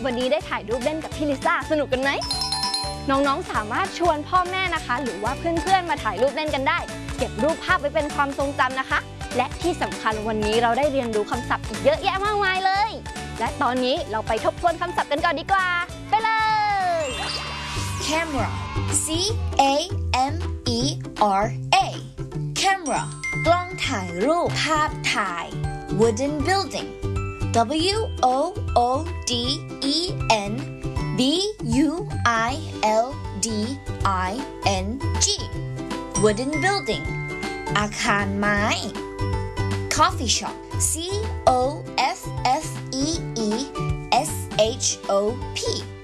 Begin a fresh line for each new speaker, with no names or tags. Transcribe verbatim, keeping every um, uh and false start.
วันนี้ได้ถ่ายรูปเล่นกับพี่ลิซ่าสนุกกันไหมน้องๆสามารถชวนพ่อแม่นะคะหรือว่าเพื่อนๆมาถ่ายรูปเล่นกันได้เก็บรูปภาพไว้เป็นความทรงจำนะคะและที่สำคัญวันนี้เราได้เรียนรู้คำศัพท์อีกเยอะแยะมากมายเลยและตอนนี้เราไปทบทวนคำศัพท์กันก่อนดีกว่าไปเลย
Camera C A M E R A Camera กล้องถ่ายรูปภาพถ่าย Wooden building W O O D E N B U I L D I N G Wooden building อาคารไม้ Coffee shop C O F F E E S H O P